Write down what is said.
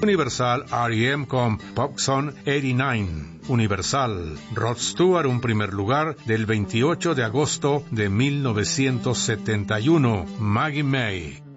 Universal R.E.M. con Pop Song 89. Universal, Rod Stewart un primer lugar del 28 de agosto de 1971. Maggie May.